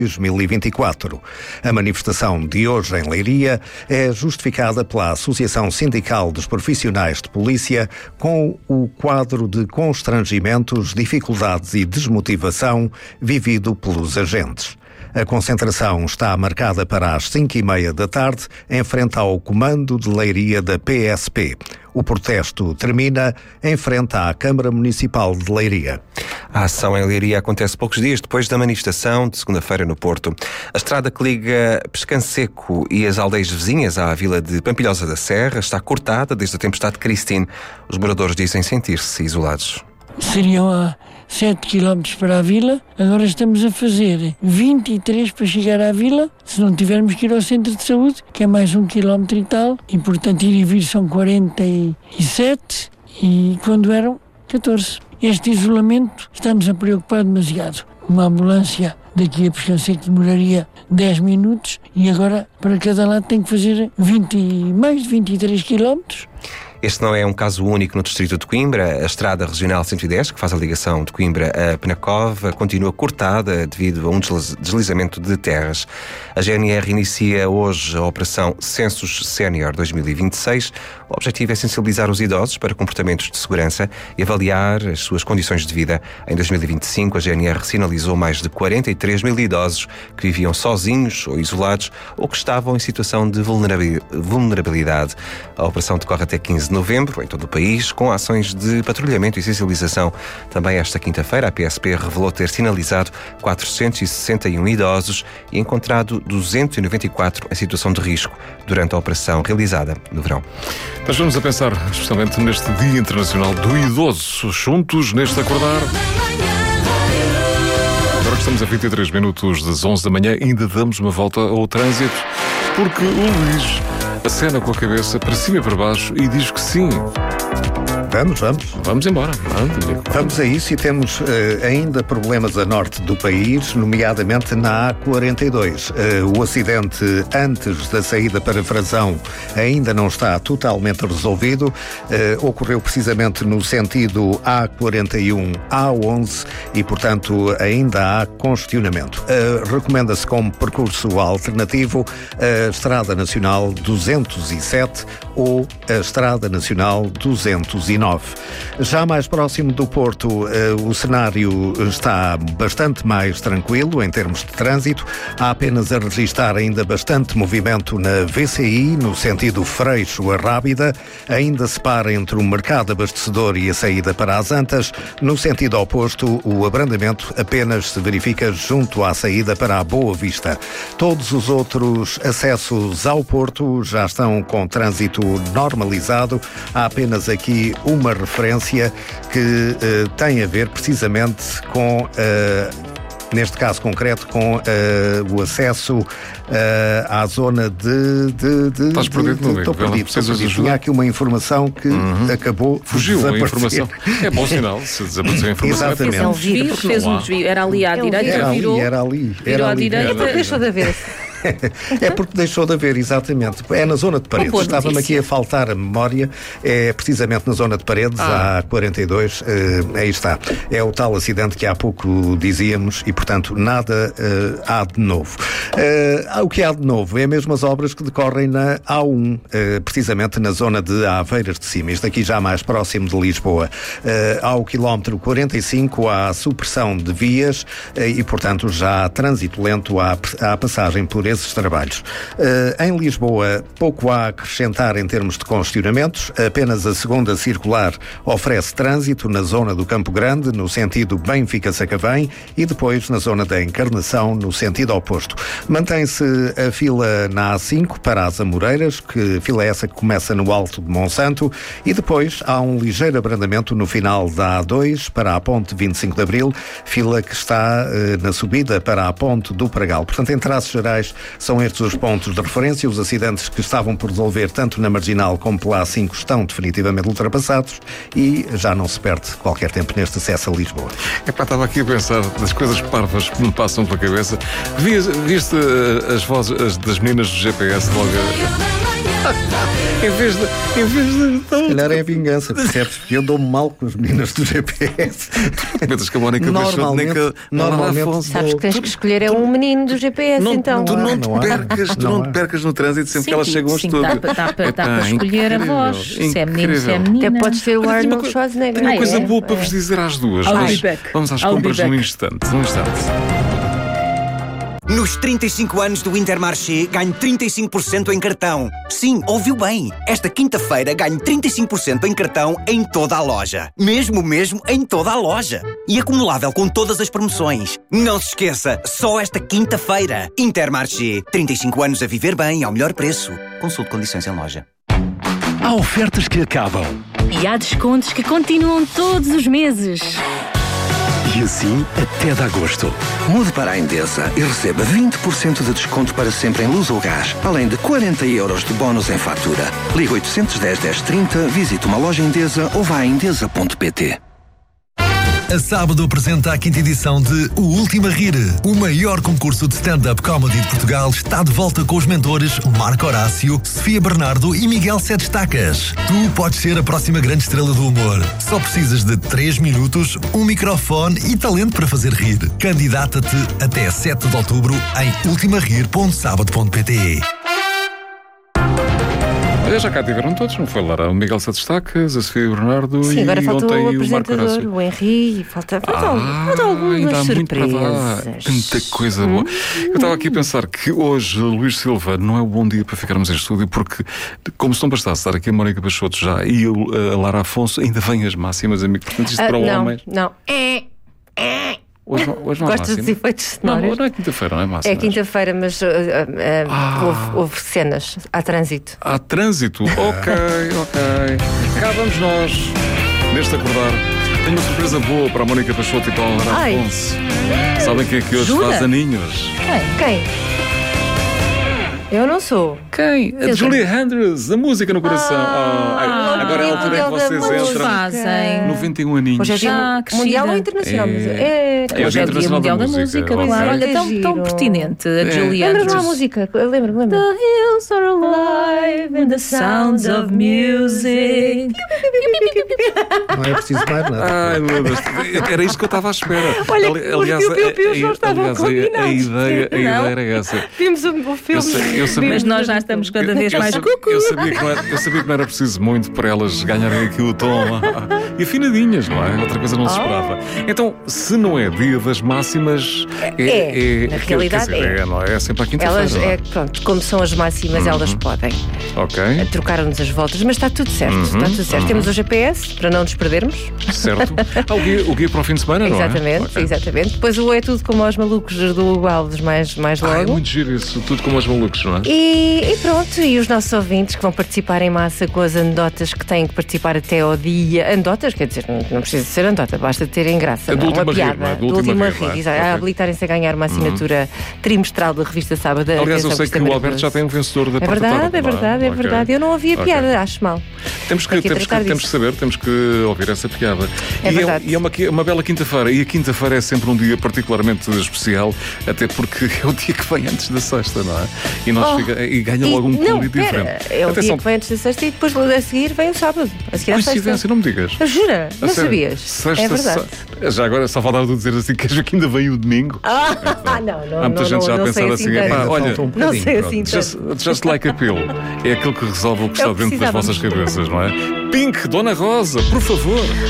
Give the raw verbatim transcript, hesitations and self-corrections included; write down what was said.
dois mil e vinte e quatro. A manifestação de hoje em Leiria é justificada pela Associação Sindical dos Profissionais de Polícia com o quadro de constrangimentos, dificuldades e desmotivação vivido pelos agentes. A concentração está marcada para as cinco e meia da tarde, em frente ao comando de Leiria da P S P. O protesto termina em frente à Câmara Municipal de Leiria. A ação em Leiria acontece poucos dias depois da manifestação de segunda-feira no Porto. A estrada que liga Pescanseco e as aldeias vizinhas à vila de Pampilhosa da Serra está cortada desde a tempestade Christine. Os moradores dizem sentir-se isolados. Seriam a sete quilómetros para a vila, agora estamos a fazer vinte e três para chegar à vila, se não tivermos que ir ao centro de saúde, que é mais um quilómetro e tal, e portanto ir e vir são quarenta e sete, e quando eram catorze. Este isolamento está-nos a preocupar demasiado. Uma ambulância daqui a Pescanseco demoraria dez minutos e agora para cada lado tem que fazer vinte, mais de vinte e três quilómetros. Este não é um caso único no distrito de Coimbra. A estrada regional cento e dez, que faz a ligação de Coimbra a Penacova, continua cortada devido a um deslizamento de terras. A G N R inicia hoje a operação Census Sénior dois mil e vinte e seis. O objetivo é sensibilizar os idosos para comportamentos de segurança e avaliar as suas condições de vida. Em dois mil e vinte e cinco, a G N R sinalizou mais de quarenta e três mil idosos que viviam sozinhos ou isolados ou que estavam em situação de vulnerabilidade. A operação decorre até quinze de novembro, em todo o país, com ações de patrulhamento e sensibilização. Também esta quinta-feira, a P S P revelou ter sinalizado quatrocentos e sessenta e um idosos e encontrado duzentos e noventa e quatro em situação de risco durante a operação realizada no verão. Nós vamos a pensar especialmente neste Dia Internacional do Idoso, juntos neste acordar. Agora que estamos a vinte e três minutos das onze da manhã, ainda damos uma volta ao trânsito, porque o Luís acena com a cabeça para cima e para baixo e diz que sim. Vamos, vamos. Vamos embora. Vamos a isso e temos uh, ainda problemas a norte do país, nomeadamente na A quarenta e dois. Uh, o acidente antes da saída para Frazão ainda não está totalmente resolvido. Uh, ocorreu precisamente no sentido A quarenta e um A onze e, portanto, ainda há congestionamento. Uh, recomenda-se como percurso alternativo a Estrada Nacional duzentos e sete ou a Estrada Nacional duzentos e nove. Já mais próximo do Porto, o cenário está bastante mais tranquilo em termos de trânsito. Há apenas a registrar ainda bastante movimento na V C I, no sentido Freixo a Rábida. Ainda se para entre o mercado abastecedor e a saída para as Antas. No sentido oposto, o abrandamento apenas se verifica junto à saída para a Boa Vista. Todos os outros acessos ao Porto já estão com trânsito normalizado. Há apenas aqui uma referência que uh, tem a ver precisamente com, uh, neste caso concreto, com uh, o acesso uh, à zona de... de, de Estás perdido, não é? Estou perdido, estou perdido. Tinha aqui uma informação que uhum. acabou Fugiu de a informação. É bom sinal se desapareceu a informação. Exatamente. É um desvio, porque fez um desvio. Era ali à direita, era virou, ali, era ali, era virou à ali. direita, Era deixou de haver. É porque deixou de haver, exatamente. É na zona de Paredes. Estava-me aqui a faltar a memória. É precisamente na zona de Paredes, ah. A quarenta e dois. Uh, aí está. É o tal acidente que há pouco dizíamos e, portanto, nada uh, há de novo. Uh, o que há de novo é mesmo as obras que decorrem na A um, uh, precisamente na zona de Aveiras de Cima. Isto aqui já mais próximo de Lisboa. Uh, ao quilómetro quarenta e cinco há supressão de vias uh, e, portanto, já há trânsito lento à, à passagem por esses trabalhos. Uh, em Lisboa, pouco há a acrescentar em termos de congestionamentos. Apenas a segunda circular oferece trânsito na zona do Campo Grande, no sentido Benfica-Sacavém, e depois na zona da Encarnação, no sentido oposto. Mantém-se a fila na A cinco para as Amoreiras, que fila essa que começa no Alto de Monsanto, e depois há um ligeiro abrandamento no final da A dois para a Ponte vinte e cinco de Abril, fila que está uh, na subida para a Ponte do Pragal. Portanto, em traços gerais, são estes os pontos de referência. Os acidentes que estavam por resolver tanto na Marginal como pela A cinco estão definitivamente ultrapassados e já não se perde qualquer tempo neste acesso a Lisboa. Epá, estava aqui a pensar das coisas parvas que me passam pela cabeça. Viste, viste as vozes das meninas do G P S logo a... Em vez de. Em vez de. Se calhar é vingança, percebes? Porque eu dou-me mal com as meninas do G P S. Pensas que a Mónica Peixoto nem que. Normalmente. Sabes que tens que escolher é um menino do G P S, não, então. Tu não, não te há, percas, tu não não há. te percas no trânsito sempre Sim, que elas chegam ao sim, estúdio. dá para- dá para- dá Epá, para escolher a incrível, voz. Se é menino, se é incrível. menina. Até podes ter o Olha, tenho uma Arnold co- Schwarzenegger. Tenho uma Ah, coisa é? boa para vos dizer às duas. I'll Vamos, be back. vamos às I'll be compras back. num instante. Num instante. Nos trinta e cinco anos do Intermarché, ganho trinta e cinco por cento em cartão. Sim, ouviu bem. Esta quinta-feira ganho trinta e cinco por cento em cartão em toda a loja. Mesmo, mesmo, em toda a loja. E acumulável com todas as promoções. Não se esqueça, só esta quinta-feira. Intermarché, trinta e cinco anos a viver bem ao melhor preço. Consulte condições em loja. Há ofertas que acabam. E há descontos que continuam todos os meses. E assim até de agosto. Mude para a Endesa e receba vinte por cento de desconto para sempre em luz ou gás, além de quarenta euros de bónus em fatura. Ligue oitocentos e dez, dez trinta, visite uma loja Endesa ou vá a endesa ponto pt. A Sábado apresenta a quinta edição de O Último a Rir. O maior concurso de stand-up comedy de Portugal está de volta com os mentores Marco Horácio, Sofia Bernardo e Miguel Sete Estacas. Tu podes ser a próxima grande estrela do humor. Só precisas de três minutos, um microfone e talento para fazer rir. Candidata-te até sete de outubro em ultimarir ponto sábado ponto pt. Olha, já cá tiveram todos, não foi, Lara? O Miguel Sete Estacas, a Sofia Bernardo Sim, e agora faltou ontem o o Marco apresentador, Horácio. o Henri, falta, falta, Ah, falta algumas ainda há muito para dar. surpresas. Tanta coisa boa. Eu estava aqui a pensar que hoje, Luís Silva, não é um bom dia para ficarmos em estúdio, porque, como se não bastasse estar aqui a Mónica Peixoto já e eu, a Lara Afonso, ainda vêm as máximas, amigo. Portanto, isto Ah, para não, homens. não. É, é. Hoje, não- hoje não há Gostas dos máxima. efeitos Não, sonoros? não é quinta-feira, não é máxima. É quinta-feira, mas uh, uh, uh, Ah. houve, houve cenas. Há trânsito. Há trânsito. Ok, ok. Cá vamos nós, neste acordar. Tenho uma surpresa boa para a Mónica Peixoto e para a Lara Ai. Afonso. Sabem quem é que hoje Jura? faz aninhos? Quem? Eu não sou. Quem? A Eu Julia Andrews, a música no coração. Ah, Ah, agora é a altura em que Mundial da vocês Música. entram. Fazem. noventa e um aninhos. Hoje é dia Já mu- crescida. mundial ou internacional? É- Mas é, É o Hoje Dia é Dia Internacional Mundial da da Música, Música, ok. claro. É Olha, tão, tão giro. pertinente, a É. Julie Lembras-me Andrews. a música? Lembra, lembra. The hills are alive in the sounds of music. Não é preciso mais nada. Ai, meu Deus. Era isto que eu estava à espera. Olha, Ali- os piu-piu-pius a- não a- estavam aliás, a- a combinados. ideia, a Não. ideia era essa. Vimos o, o filme. Eu sei- eu sabia- Mas nós já estamos cada vez Eu mais sabia, cucu. eu, sabia que não era, eu sabia que não era preciso muito para elas ganharem aqui o tom. E afinadinhas, não é? Outra coisa não se esperava. Então, se não é dia das máximas, é. É, na quer realidade dizer, é. não é? É sempre à quinta-feira. Elas, não é? é, pronto, como são as máximas, elas podem. Ok, Trocaram-nos as voltas, mas está tudo certo. Uhum, Está tudo certo. uhum. Temos o G P S para não nos perdermos. certo. Ah, o, guia, o guia para o fim de semana, não é? Exatamente, Ok. exatamente. Depois o É Tudo Como aos Malucos do Hugo Alves mais, mais Ah, é logo. muito giro isso, tudo como os malucos, não é? E, e pronto, e os nossos ouvintes que vão participar em massa com as anedotas que têm que participar até ao dia. Anedotas, quer dizer, não, não precisa ser anedota, basta terem graça. É do não? último Uma a rir, piada. não é? Do Do último último a a rir, não é? rir, exato. Ok. A habilitarem-se a ganhar uma assinatura trimestral da revista Sábado. Aliás, Atenção, eu sei isto que é o Alberto maravilhoso. já tem um vencedor da É parte da verdade, tarde, é não verdade, é Ok. verdade. Eu não ouvi a Ok. piada, acho mal. Temos que, Tem que temos, que, tratar temos que disso. saber, temos que ouvir essa piada. É e, verdade. é, e é uma, uma bela quinta-feira. E a quinta-feira é sempre um dia particularmente especial, até porque é o dia que vem antes da sexta, não é? E, nós Oh. fica- e ganha E- logo um não, colorido pera, diferente. é o Atenção, dia que vem antes da sexta e depois a seguir vem o sábado. A seguir à sexta. coincidência, não me digas. Jura? A Não sério? sabias? Sexta, É verdade. se- Já agora, só faltava de dizer assim, queres ver que ainda vem o domingo? Ah, não, não, Há muita não, gente não, já a não pensar sei assim, assim epá, tanto. olha, Falta um Não bocadinho, sei pronto. assim Just, tanto. just like a pill. É aquilo que resolve o que está É o que dentro das vossas precisávamos. cabeças, não é? Pink, Dona Rosa, por favor.